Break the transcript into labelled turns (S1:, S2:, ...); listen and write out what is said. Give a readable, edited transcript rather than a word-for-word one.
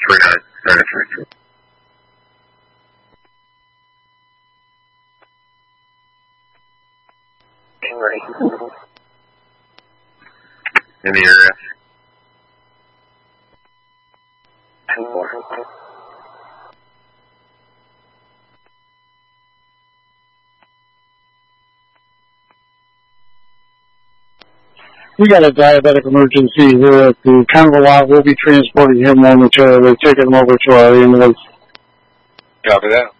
S1: Perfect. In the area.
S2: We got a diabetic emergency here at the Congo lot. We'll be transporting him momentarily, taking him over to our ambulance.
S1: Copy that.